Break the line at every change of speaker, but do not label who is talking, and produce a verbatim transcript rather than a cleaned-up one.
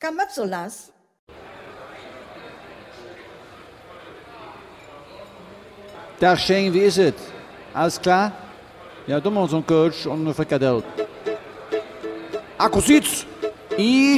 Come up, Solas.
Dag Shane, wie is het? Alles klar? Ja, doe maar zo'n coach om een frikadel. Akkuziet!